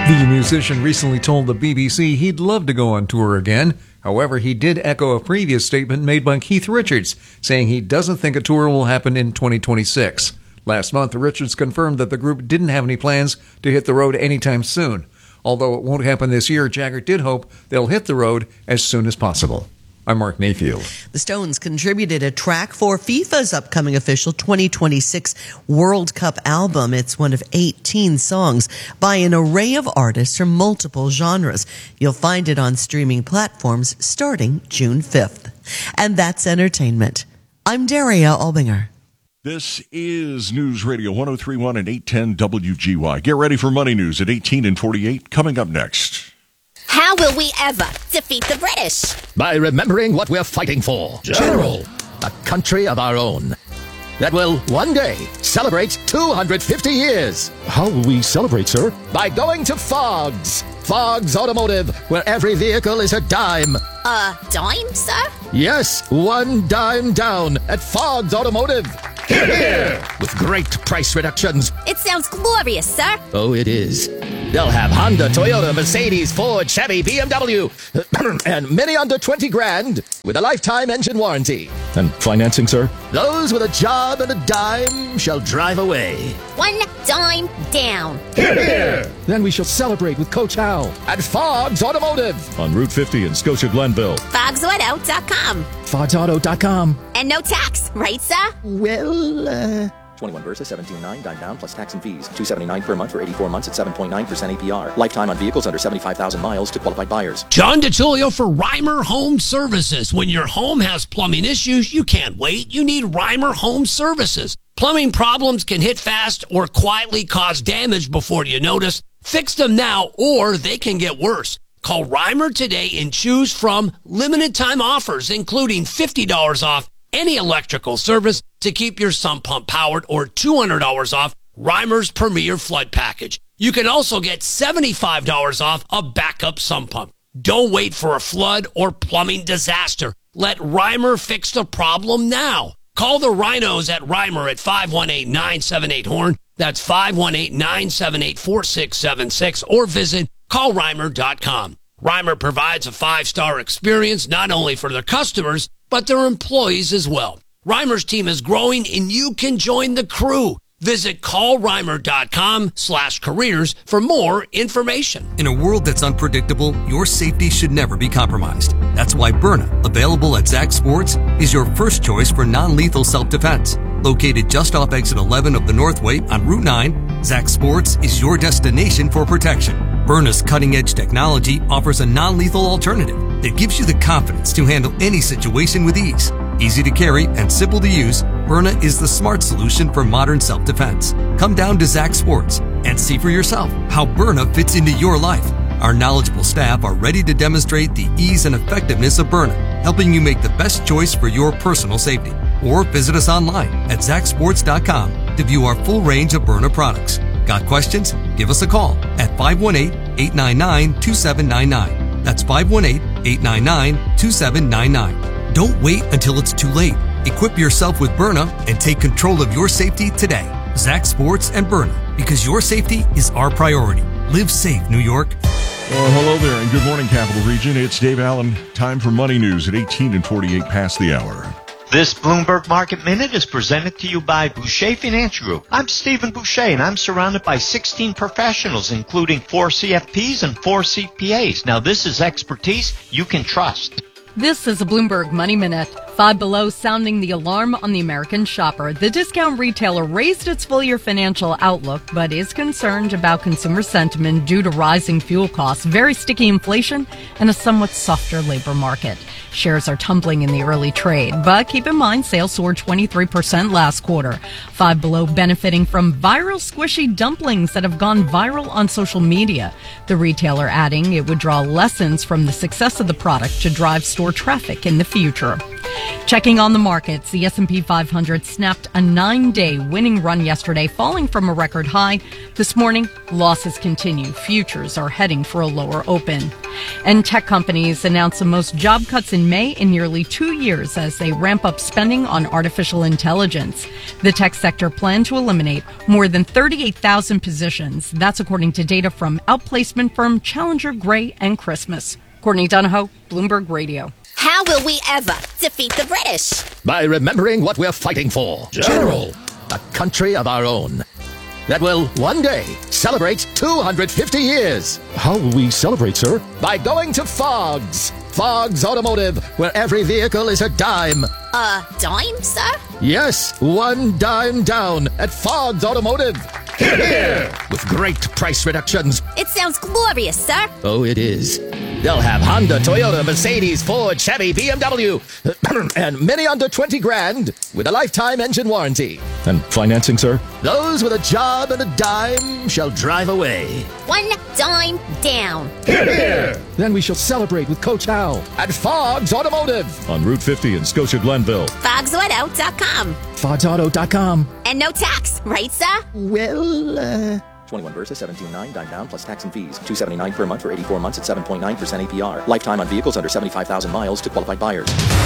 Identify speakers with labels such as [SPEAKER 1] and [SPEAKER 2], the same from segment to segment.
[SPEAKER 1] The musician recently told the BBC he'd love to go on tour again. However, he did echo a previous statement made by Keith Richards, saying he doesn't think a tour will happen in 2026. Last month, Richards confirmed that the group didn't have any plans to hit the road anytime soon. Although it won't happen this year, Jagger did hope they'll hit the road as soon as possible. I'm Mark Mayfield.
[SPEAKER 2] The Stones contributed a track for FIFA's upcoming official 2026 World Cup album. It's one of 18 songs by an array of artists from multiple genres. You'll find it on streaming platforms starting June 5th. And that's entertainment. I'm Daria Albinger.
[SPEAKER 3] This is News Radio 103.1 and 810 WGY. Get ready for Money News at 18 and 48 coming up next.
[SPEAKER 4] How will we ever defeat the British?
[SPEAKER 5] By remembering what we're fighting for. General. A country of our own that will one day celebrate 250 years.
[SPEAKER 6] How will we celebrate, sir?
[SPEAKER 5] By going to Fogg's. Fogg's Automotive, where every vehicle is a dime.
[SPEAKER 4] A dime, sir?
[SPEAKER 5] Yes, one dime down at Fogg's Automotive.
[SPEAKER 6] Hear, hear.
[SPEAKER 5] With great price reductions.
[SPEAKER 4] It sounds glorious, sir.
[SPEAKER 5] Oh, it is. They'll have Honda, Toyota, Mercedes, Ford, Chevy, BMW, and many under 20 grand with a lifetime engine warranty.
[SPEAKER 6] And financing, sir?
[SPEAKER 5] Those with a job and a dime shall drive away.
[SPEAKER 4] One dime down.
[SPEAKER 6] Hear, hear. Then we shall celebrate with Coach Hal.
[SPEAKER 5] At Fogg's Automotive.
[SPEAKER 6] On Route 50 in Scotia Glenville.
[SPEAKER 4] FogsAuto.com.
[SPEAKER 6] FogsAuto.com.
[SPEAKER 4] And no tax, right, sir?
[SPEAKER 5] Well,
[SPEAKER 7] 21 versus 17.9, dime down plus tax and fees. $279 per month for 84 months at 7.9% APR. Lifetime on vehicles under 75,000 miles to qualified buyers.
[SPEAKER 8] John DiTullio for Reimer Home Services. When your home has plumbing issues, you can't wait. You need Reimer Home Services. Plumbing problems can hit fast or quietly cause damage before you notice. Fix them now or they can get worse. Call Reimer today and choose from limited time offers, including $50 off any electrical service to keep your sump pump powered or $200 off Reimer's Premier Flood Package. You can also get $75 off a backup sump pump. Don't wait for a flood or plumbing disaster. Let Reimer fix the problem now. Call the Rhinos at Reimer at 518-978-HORN. That's 518-978-4676 or visit callreimer.com. Reimer provides a 5-star experience not only for their customers, but their employees as well. Reimer's team is growing and you can join the crew. Visit callreimer.com/careers for more information.
[SPEAKER 9] In a world that's unpredictable, your safety should never be compromised. That's why Byrna, available at Zach Sports, is your first choice for non-lethal self-defense. Located just off exit 11 of the Northway on Route 9, Zach Sports is your destination for protection. Byrna's cutting-edge technology offers a non-lethal alternative that gives you the confidence to handle any situation with ease. Easy to carry and simple to use, Byrna is the smart solution for modern self-defense. Come down to Zach Sports and see for yourself how Byrna fits into your life. Our knowledgeable staff are ready to demonstrate the ease and effectiveness of Byrna, helping you make the best choice for your personal safety. Or visit us online at ZachSports.com to view our full range of Byrna products. Got questions? Give us a call at 518-899-2799. That's 518-899-2799. Don't wait until it's too late. Equip yourself with Byrna and take control of your safety today. Zach Sports and Byrna, because your safety is our priority. Live safe, New York.
[SPEAKER 3] Well, hello there and good morning, Capital Region. It's Dave Allen. Time for Money News at 18 and 48 past the hour.
[SPEAKER 10] This Bloomberg Market Minute is presented to you by Boucher Financial Group. I'm Stephen Boucher, and I'm surrounded by 16 professionals, including 4 CFPs and 4 CPAs. Now, this is expertise you can trust.
[SPEAKER 11] This is a Bloomberg Money Minute. Five Below sounding the alarm on the American shopper. The discount retailer raised its full-year financial outlook, but is concerned about consumer sentiment due to rising fuel costs, very sticky inflation, and a somewhat softer labor market. Shares are tumbling in the early trade, but keep in mind sales soared 23% last quarter. Five Below benefiting from viral squishy dumplings that have gone viral on social media. The retailer adding it would draw lessons from the success of the product to drive store traffic in the future. Checking on the markets, the S&P 500 snapped a 9-day winning run yesterday, falling from a record high. This morning, losses continue. Futures are heading for a lower open. And tech companies announced the most job cuts in May in nearly 2 years as they ramp up spending on artificial intelligence. The tech sector planned to eliminate more than 38,000 positions. That's according to data from outplacement firm Challenger, Gray & Christmas. Courtney Donahoe, Bloomberg Radio.
[SPEAKER 4] How will we ever defeat the British?
[SPEAKER 5] By remembering what we're fighting for.
[SPEAKER 8] General.
[SPEAKER 5] A country of our own that will one day celebrate 250 years.
[SPEAKER 6] How will we celebrate, sir?
[SPEAKER 5] By going to Fogg's. Fogg's Automotive, where every vehicle is a dime.
[SPEAKER 4] A dime, sir?
[SPEAKER 5] Yes, one dime down at Fogg's Automotive.
[SPEAKER 8] Hear, hear.
[SPEAKER 5] With great price reductions.
[SPEAKER 4] It sounds glorious, sir.
[SPEAKER 5] Oh, it is. They'll have Honda, Toyota, Mercedes, Ford, Chevy, BMW, and many under 20 grand with a lifetime engine warranty.
[SPEAKER 6] And financing, sir?
[SPEAKER 5] Those with a job and a dime shall drive away.
[SPEAKER 4] One dime down.
[SPEAKER 8] Hear, hear.
[SPEAKER 6] Then we shall celebrate with Coach Hal.
[SPEAKER 5] At Fogg's Automotive.
[SPEAKER 6] On Route 50 in Scotia Glenville.
[SPEAKER 4] FogsAuto.com.
[SPEAKER 6] FogsAuto.com.
[SPEAKER 4] And no tax, right, sir?
[SPEAKER 5] Well,
[SPEAKER 7] 21 versus 17.9, dime down plus tax and fees. $279 per month for 84 months at 7.9% APR. Lifetime on vehicles under 75,000 miles to qualified buyers.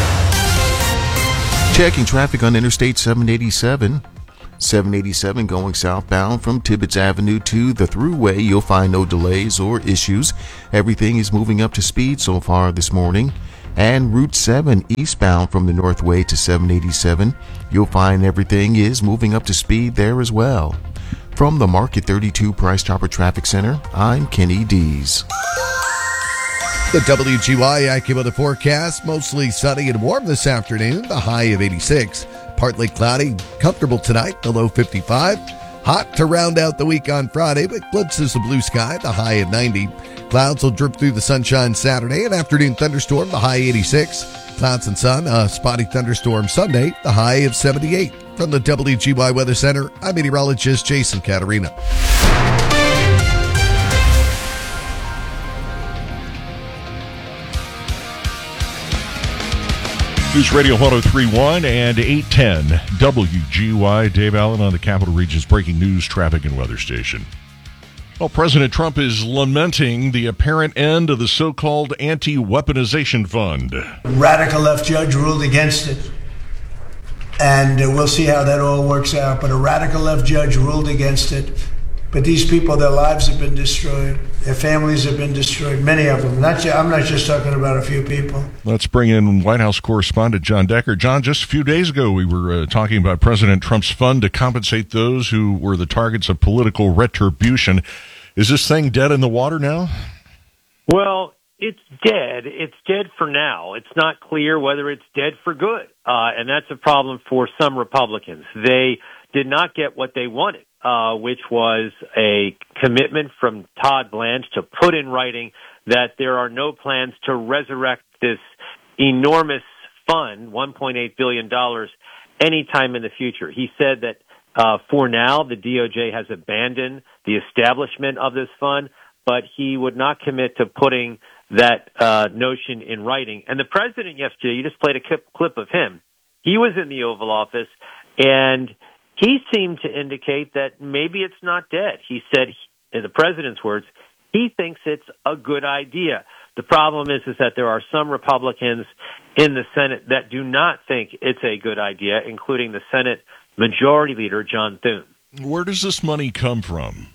[SPEAKER 12] Checking traffic on Interstate 787. 787 going southbound from Tibbetts Avenue to the Thruway. You'll find no delays or issues. Everything is moving up to speed so far this morning. And Route 7 eastbound from the Northway to 787. You'll find everything is moving up to speed there as well. From the Market 32 Price Chopper Traffic Center, I'm Kenny Dees.
[SPEAKER 13] The WGY AccuWeather forecast, mostly sunny and warm this afternoon, the high of 86. Partly cloudy, comfortable tonight, the low 55. Hot to round out the week on Friday, but glimpses of blue sky, the high of 90. Clouds will drip through the sunshine Saturday, an afternoon thunderstorm, the high 86. Clouds and sun, a spotty thunderstorm Sunday, the high of 78. From the WGY Weather Center, I'm meteorologist Jason Caterina.
[SPEAKER 3] News Radio 103.1 and 810 WGY. Dave Allen on the Capital Region's breaking news, traffic, and weather station. Well, President Trump is lamenting the apparent end of the so-called anti-weaponization fund.
[SPEAKER 14] Radical left judge ruled against it. And we'll see how that all works out. But a radical left judge ruled against it. But these people, their lives have been destroyed. Their families have been destroyed, many of them. I'm not just talking about a few people.
[SPEAKER 3] Let's bring in White House correspondent John Decker. John, just a few days ago, we were talking about President Trump's fund to compensate those who were the targets of political retribution. Is this thing dead in the water now?
[SPEAKER 15] Well, it's dead. It's dead for now. It's not clear whether it's dead for good. And that's a problem for some Republicans. They did not get what they wanted, which was a commitment from Todd Blanche to put in writing that there are no plans to resurrect this enormous fund, $1.8 billion, anytime in the future. He said that for now, the DOJ has abandoned the establishment of this fund, but he would not commit to putting that notion in writing. And the president yesterday, you just played a clip of him. He was in the Oval Office, and he seemed to indicate that maybe it's not dead. He said, in the president's words, he thinks it's a good idea. The problem is that there are some Republicans in the Senate that do not think it's a good idea, including the Senate Majority Leader, John Thune.
[SPEAKER 3] Where does this money come from?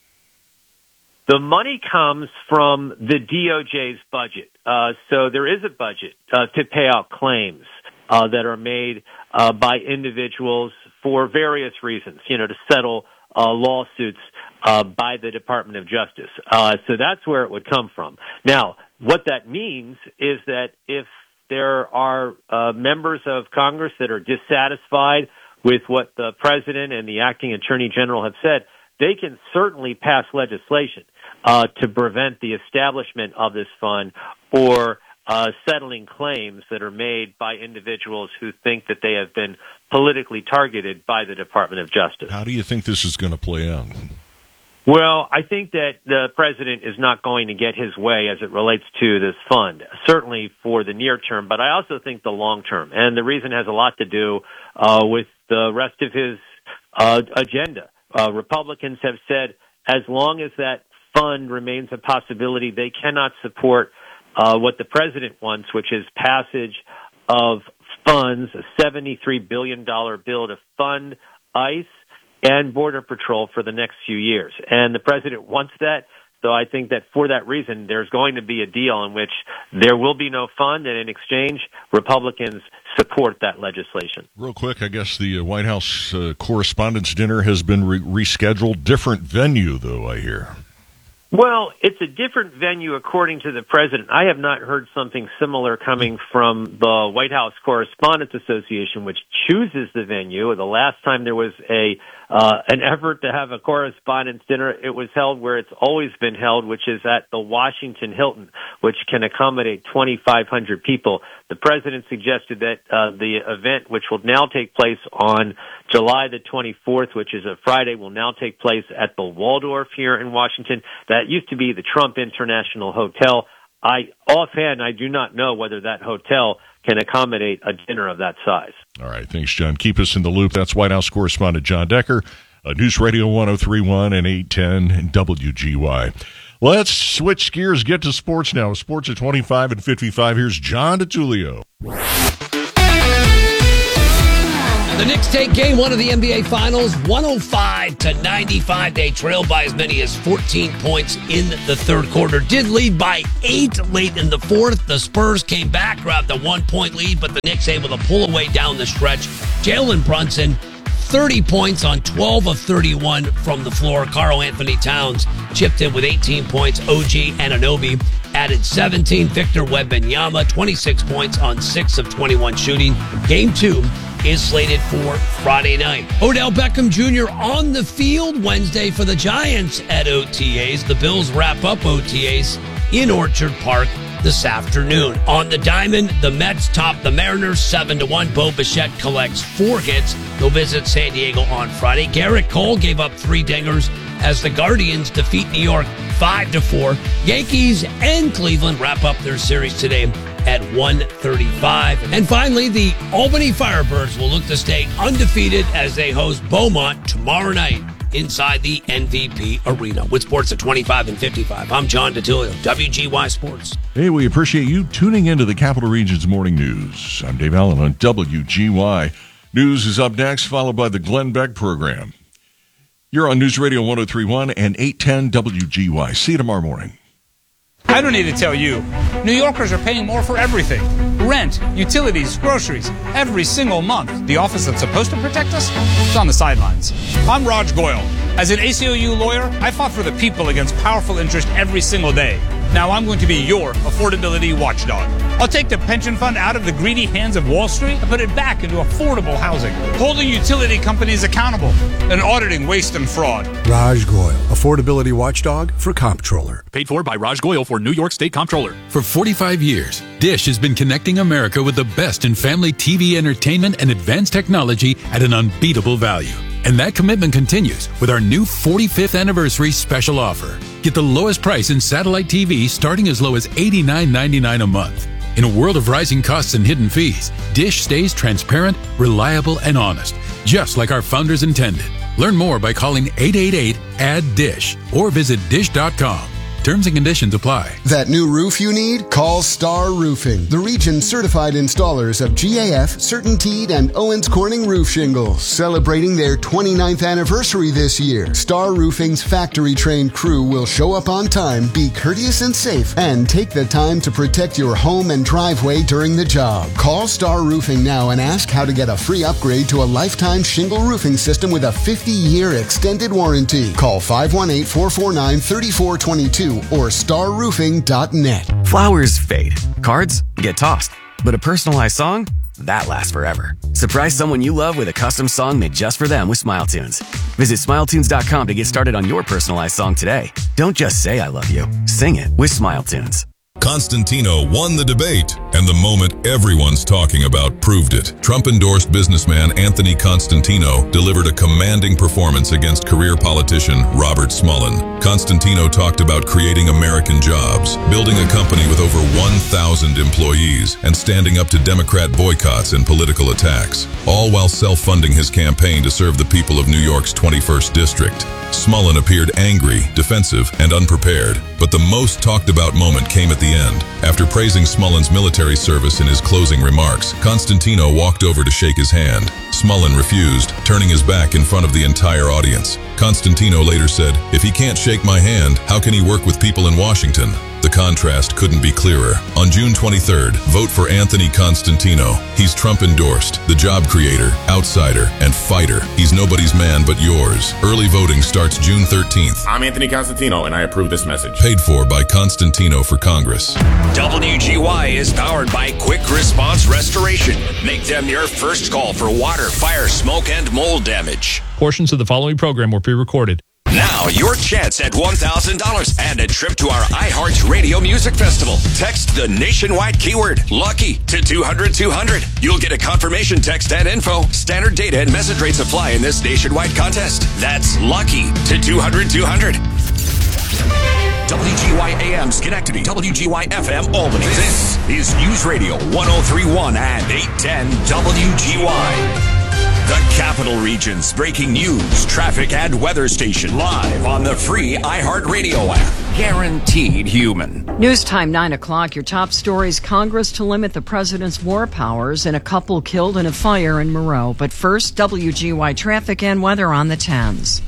[SPEAKER 15] The money comes from the DOJ's budget. So there is a budget to pay out claims that are made by individuals for various reasons, to settle lawsuits by the Department of Justice. So that's where it would come from. Now, what that means is that if there are members of Congress that are dissatisfied with what the president and the acting attorney general have said, they can certainly pass legislation to prevent the establishment of this fund or settling claims that are made by individuals who think that they have been politically targeted by the Department of Justice.
[SPEAKER 3] How do you think this is going to play out?
[SPEAKER 15] Well, I think that the president is not going to get his way as it relates to this fund, certainly for the near term, but I also think the long term. And the reason has a lot to do with the rest of his agenda. Republicans have said as long as that fund remains a possibility, they cannot support what the president wants, which is passage of funds, a $73 billion bill to fund ICE and Border Patrol for the next few years. And the president wants that. So I think that for that reason, there's going to be a deal in which there will be no fund, and in exchange, Republicans support that legislation.
[SPEAKER 3] Real quick, I guess the White House Correspondents' Dinner has been rescheduled. Different venue, though, I hear.
[SPEAKER 15] Well, it's a different venue according to the president. I have not heard something similar coming from the White House Correspondents Association, which chooses the venue. The last time there was an effort to have a correspondents' dinner, it was held where it's always been held, which is at the Washington Hilton, which can accommodate 2,500 people. The president suggested that the event, which will now take place on July the 24th, which is a Friday, will now take place at the Waldorf here in Washington. That used to be the Trump International Hotel. Offhand, I do not know whether that hotel can accommodate a dinner of that size.
[SPEAKER 3] All right, thanks, John. Keep us in the loop. That's White House correspondent John Decker, News Radio 103.1 and 810 WGY. Let's switch gears, get to sports now. Sports at 25 and 55. Here's John DiTullio.
[SPEAKER 8] The Knicks take game one of the NBA Finals, 105-95. They trailed by as many as 14 points in the third quarter. Did lead by 8 late in the fourth. The Spurs came back, grabbed a 1-point lead, but the Knicks able to pull away down the stretch. Jalen Brunson, 30 points on 12 of 31 from the floor. Karl Anthony Towns chipped in with 18 points. OG Anunoby added 17. Victor Wembanyama, 26 points on 6 of 21 shooting. Game 2 is slated for Friday night. Odell Beckham Jr. on the field Wednesday for the Giants at OTAs. The Bills wrap up OTAs in Orchard Park this afternoon. On the diamond, the Mets top the Mariners 7-1. Bo Bichette collects 4 hits. They'll visit San Diego on Friday. Garrett Cole gave up 3 dingers as the Guardians defeat New York 5-4. Yankees and Cleveland wrap up their series today at 1:35. And finally, the Albany Firebirds will look to stay undefeated as they host Beaumont tomorrow night inside the MVP Arena. With sports at 25 and 55, I'm John DiTullio, WGY Sports.
[SPEAKER 3] Hey, we appreciate you tuning into the Capital Region's Morning News. I'm Dave Allen on WGY. News is up next, followed by the Glenn Beck program. You're on News Radio 103.1 and 810 WGY. See you tomorrow morning.
[SPEAKER 16] I don't need to tell you. New Yorkers are paying more for everything. Rent, utilities, groceries, every single month. The office that's supposed to protect us is on the sidelines. I'm Raj Goyal. As an ACLU lawyer, I fought for the people against powerful interest every single day. Now I'm going to be your affordability watchdog. I'll take the pension fund out of the greedy hands of Wall Street and put it back into affordable housing, holding utility companies accountable and auditing waste and fraud.
[SPEAKER 17] Raj Goyal, affordability watchdog for Comptroller.
[SPEAKER 18] Paid for by Raj Goyal for New York State Comptroller.
[SPEAKER 19] For 45 years, Dish has been connecting America with the best in family TV entertainment and advanced technology at an unbeatable value. And that commitment continues with our new 45th anniversary special offer. Get the lowest price in satellite TV starting as low as $89.99 a month. In a world of rising costs and hidden fees, Dish stays transparent, reliable, and honest, just like our founders intended. Learn more by calling 888-ADD-DISH or visit dish.com. Terms and conditions apply.
[SPEAKER 20] That new roof you need? Call Star Roofing, the region certified installers of GAF, CertainTeed, and Owens Corning roof shingles. Celebrating their 29th anniversary this year, Star Roofing's factory-trained crew will show up on time, be courteous and safe, and take the time to protect your home and driveway during the job. Call Star Roofing now and ask how to get a free upgrade to a lifetime shingle roofing system with a 50-year extended warranty. Call 518-449-3422 or starroofing.net.
[SPEAKER 21] Flowers fade. Cards get tossed. But a personalized song? That lasts forever. Surprise someone you love with a custom song made just for them with SmileTunes. Visit SmileTunes.com to get started on your personalized song today. Don't just say I love you. Sing it with SmileTunes.
[SPEAKER 1] Constantino won the debate, and the moment everyone's talking about proved it. Trump-endorsed businessman Anthony Constantino delivered a commanding performance against career politician Robert Smullen. Constantino talked about creating American jobs, building a company with over 1,000 employees, and standing up to Democrat boycotts and political attacks, all while self-funding his campaign to serve the people of New York's 21st District. Smullen appeared angry, defensive, and unprepared, but the most talked about moment came at the end. After praising Smullen's military service in his closing remarks, Constantino walked over to shake his hand. Smullen refused, turning his back in front of the entire audience. Constantino later said, "If he can't shake my hand, how can he work with people in Washington?" The contrast couldn't be clearer. On June 23rd, vote for Anthony Constantino. He's Trump-endorsed, the job creator, outsider, and fighter. He's nobody's man but yours. Early voting starts June 13th.
[SPEAKER 22] I'm Anthony Constantino, and I approve this message.
[SPEAKER 1] Paid for by Constantino for Congress.
[SPEAKER 23] WGY is powered by Quick Response Restoration. Make them your first call for water, fire, smoke, and mold damage.
[SPEAKER 18] Portions of the following program were pre-recorded.
[SPEAKER 23] Now, your chance at $1,000 and a trip to our iHeartRadio Music Festival. Text the nationwide keyword LUCKY to 200-200. You'll get a confirmation text and info. Standard data and message rates apply in this nationwide contest. That's LUCKY to 200-200. WGY AM Schenectady, WGY FM Albany. This is News Radio 103.1 and 810 WGY. The Capital Region's breaking news, traffic, and weather station live on the free iHeartRadio app. Guaranteed human.
[SPEAKER 24] News time 9 o'clock. Your top stories: Congress to limit the president's war powers and a couple killed in a fire in Moreau. But first, WGY traffic and weather on the 10s.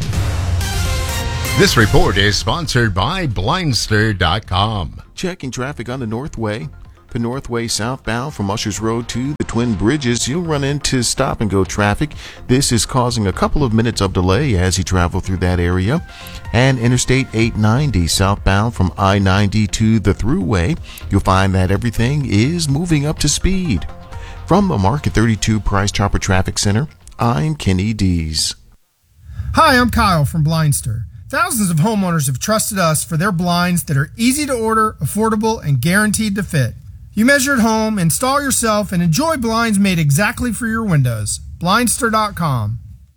[SPEAKER 12] This report is sponsored by Blindster.com. Checking traffic on the Northway. The Northway southbound from Ushers Road to the Twin Bridges, you'll run into stop-and-go traffic. This is causing a couple of minutes of delay as you travel through that area. And Interstate 890 southbound from I-90 to the Thruway, you'll find that everything is moving up to speed. From the Market 32 Price Chopper Traffic Center, I'm Kenny Dees.
[SPEAKER 25] Hi, I'm Kyle from Blindster. Thousands of homeowners have trusted us for their blinds that are easy to order, affordable, and guaranteed to fit. You measure at home, install yourself, and enjoy blinds made exactly for your windows. Blindster.com.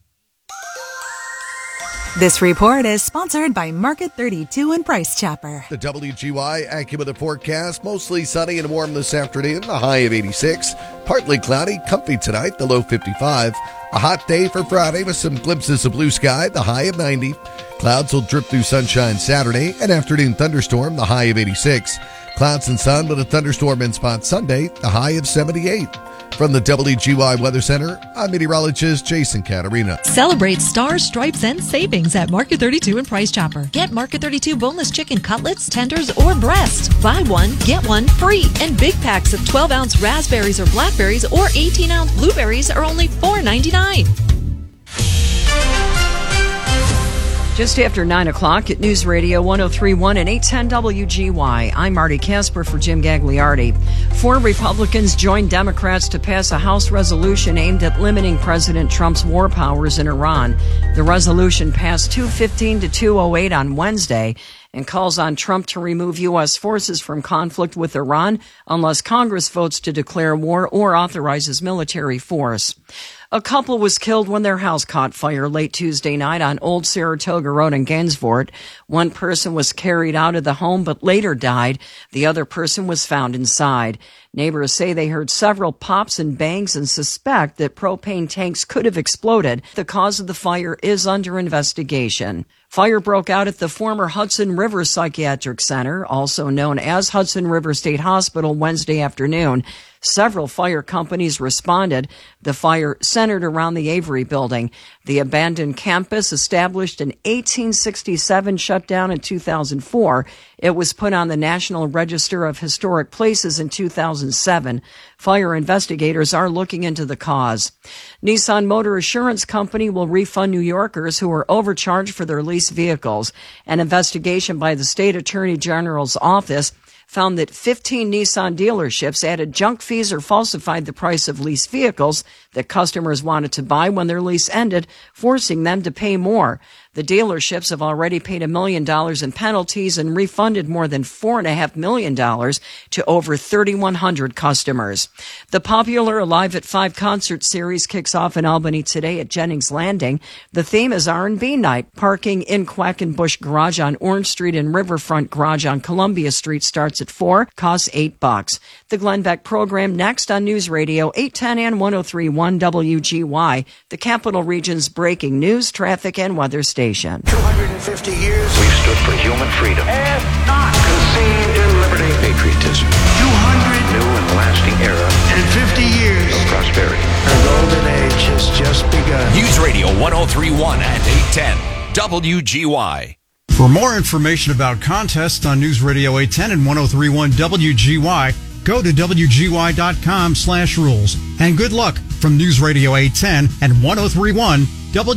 [SPEAKER 26] This report is sponsored by Market 32 and Price Chopper.
[SPEAKER 13] The WGY AccuWeather forecast, mostly sunny and warm this afternoon, the high of 86. Partly cloudy, comfy tonight, the low 55. A hot day for Friday with some glimpses of blue sky, the high of 90. Clouds will drip through sunshine Saturday, an afternoon thunderstorm, the high of 86. Clouds and sun with a thunderstorm in spot Sunday, the high of 78. From the WGY Weather Center, I'm meteorologist Jason Caterina.
[SPEAKER 27] Celebrate stars, stripes, and savings at Market 32 and Price Chopper. Get Market 32 boneless chicken cutlets, tenders, or breast. Buy one, get one free. And big packs of 12-ounce raspberries or blackberries or 18-ounce blueberries are only $4.99.
[SPEAKER 24] Just after 9 o'clock at News Radio 103.1 and 810 WGY. I'm Marty Casper for Jim Gagliardi. 4 Republicans joined Democrats to pass a House resolution aimed at limiting President Trump's war powers in Iran. The resolution passed 215 to 208 on Wednesday and calls on Trump to remove U.S. forces from conflict with Iran unless Congress votes to declare war or authorizes military force. A couple was killed when their house caught fire late Tuesday night on Old Saratoga Road in Gainsford. One person was carried out of the home but later died. The other person was found inside. Neighbors say they heard several pops and bangs and suspect that propane tanks could have exploded. The cause of the fire is under investigation. Fire broke out at the former Hudson River Psychiatric Center, also known as Hudson River State Hospital, Wednesday afternoon. Several fire companies responded. The fire centered around the Avery building. The abandoned campus, established in 1867, shut down in 2004. It was put on the National Register of Historic Places in 2007. Fire investigators are looking into the cause. Nissan Motor Assurance Company will refund New Yorkers who were overcharged for their leased vehicles. An investigation by the State Attorney General's office found that 15 Nissan dealerships added junk fees or falsified the price of leased vehicles that customers wanted to buy when their lease ended, forcing them to pay more. The dealerships have already paid $1 million in penalties and refunded more than $4.5 million to over 3,100 customers. The popular Alive at 5 concert series kicks off in Albany today at Jennings Landing. The theme is R&B night. Parking in Quackenbush Garage on Orange Street and Riverfront Garage on Columbia Street starts at $4, costs $8. The Glenn Beck program next on News Radio 810 and 103.1 WGY, the Capital Region's breaking news, traffic, and weather station.
[SPEAKER 2] 250 years we've stood for human freedom and not conceived in liberty, patriotism. 200 new and lasting era and 50 years of prosperity. Our golden age has just begun.
[SPEAKER 23] News Radio 103.1 and 810 WGY.
[SPEAKER 4] For more information about contests on News Radio 810 and 103.1 WGY, go to WGY.com/rules. And good luck from News Radio 810 and 103.1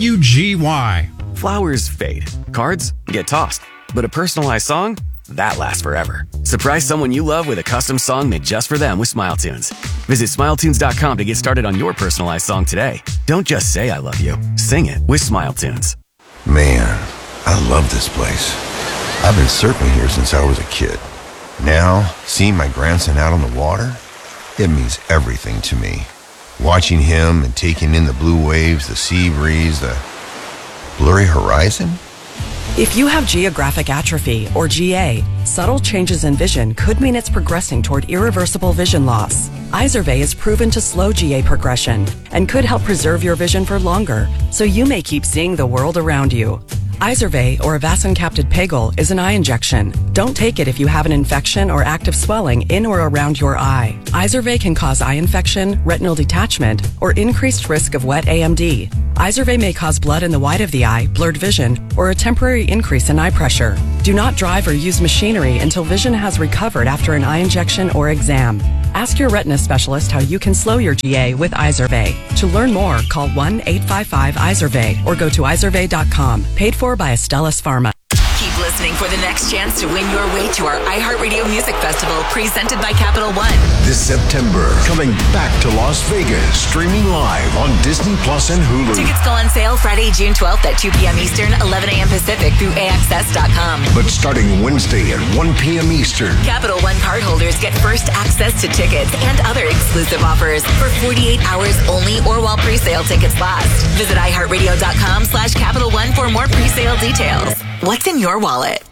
[SPEAKER 4] WGY.
[SPEAKER 21] Flowers fade. Cards get tossed. But a personalized song? That lasts forever. Surprise someone you love with a custom song made just for them with SmileTunes. Visit SmileTunes.com to get started on your personalized song today. Don't just say I love you. Sing it with SmileTunes.
[SPEAKER 5] Man, I love this place. I've been surfing here since I was a kid. Now, seeing my grandson out on the water, it means everything to me. Watching him and taking in the blue waves, the sea breeze, the blurry horizon.
[SPEAKER 6] If you have geographic atrophy, or GA, subtle changes in vision could mean it's progressing toward irreversible vision loss. Izervay is proven to slow GA progression and could help preserve your vision for longer, so you may keep seeing the world around you. Izervay, or avacincaptad pegol, is an eye injection. Don't take it if you have an infection or active swelling in or around your eye. Izervay can cause eye infection, retinal detachment, or increased risk of wet AMD. Izervay may cause blood in the white of the eye, blurred vision, or a temporary increase in eye pressure. Do not drive or use machinery until vision has recovered after an eye injection or exam. Ask your retina specialist how you can slow your GA with Izervay. To learn more, call 1-855-IZERVAY or go to izervay.com. Paid for by Astellas Pharma.
[SPEAKER 9] Keep listening for the next chance to win your way to our iHeartRadio Music Festival, presented by Capital One.
[SPEAKER 2] This September, coming back to Las Vegas, streaming live on Disney Plus and Hulu.
[SPEAKER 9] Tickets go on sale Friday, June 12th at 2 p.m. Eastern, 11 a.m. Pacific through AXS.com.
[SPEAKER 2] But starting Wednesday at 1 p.m. Eastern,
[SPEAKER 9] Capital One cardholders get first access to tickets and other exclusive offers for 48 hours only or while pre-sale tickets last. Visit iHeartRadio.com/Capital One for more pre-sale details. What's in your wallet?